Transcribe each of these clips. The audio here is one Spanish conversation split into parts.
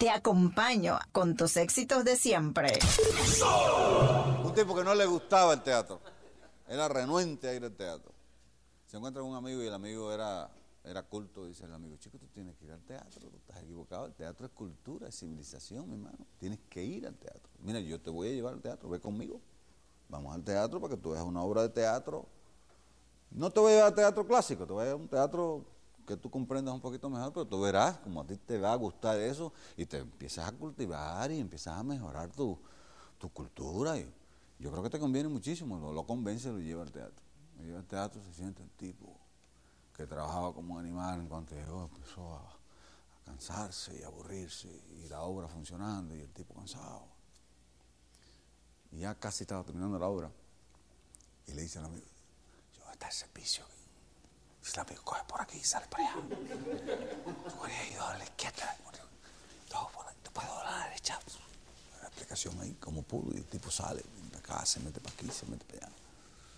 Te acompaño con tus éxitos de siempre. Un tipo que no le gustaba el teatro. Era renuente a ir al teatro. Se encuentra con un amigo y el amigo era culto. Dice el amigo, chico, tú tienes que ir al teatro. Tú estás equivocado. El teatro es cultura, es civilización, mi hermano. Tienes que ir al teatro. Mira, yo te voy a llevar al teatro. Ve conmigo. Vamos al teatro para que tú veas una obra de teatro. No te voy a llevar al teatro clásico. Te voy a llevar a un teatro que tú comprendas un poquito mejor, pero tú verás como a ti te va a gustar eso y te empiezas a cultivar y empiezas a mejorar tu cultura. Y yo creo que te conviene muchísimo, lo convence, lo lleva al teatro. Lo lleva al teatro, se siente el tipo que trabajaba como un animal, en cuanto llegó empezó a cansarse y a aburrirse y la obra funcionando y el tipo cansado. Y ya casi estaba terminando la obra y le dice al amigo, yo voy a estar al servicio. Dice el amigo, coge por aquí, sale para allá. Tú puedes ir a la izquierda. Tú puedes doblar a la derecha. La explicación ahí, como pudo, y el tipo sale de acá, se mete para aquí, se mete para allá.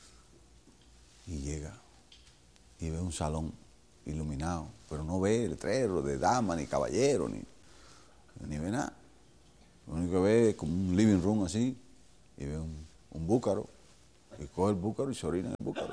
Y llega y ve un salón iluminado, pero no ve letrero de dama, ni caballero, ni ve nada. Lo único que ve es como un living room así, y ve un búcaro, y coge el búcaro y se orina en el búcaro.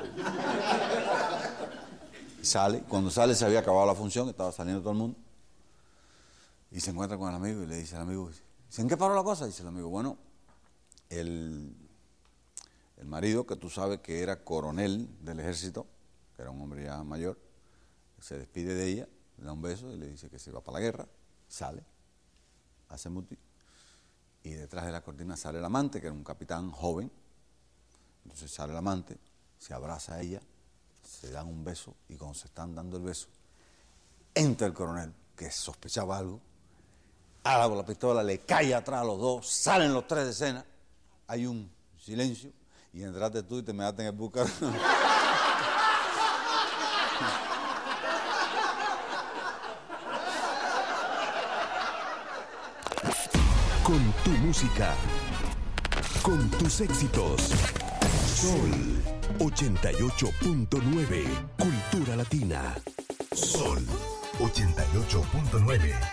Y sale, cuando sale se había acabado la función, estaba saliendo todo el mundo, y se encuentra con el amigo y le dice al amigo, dice, ¿en qué paró la cosa? Dice el amigo, bueno, el marido, que tú sabes que era coronel del ejército, que era un hombre ya mayor, se despide de ella, le da un beso y le dice que se va para la guerra, sale, hace muti, y detrás de la cortina sale el amante, que era un capitán joven. Entonces sale el amante, se abraza a ella, se dan un beso, y cuando se están dando el beso, entra el coronel, que sospechaba algo, ala con la pistola, le cae atrás a los dos, salen los tres de escena, hay un silencio, y entraste tú y te measte en el búcaro. Con tu música, con tus éxitos. Sol 88.9, Cultura Latina. Sol 88.9.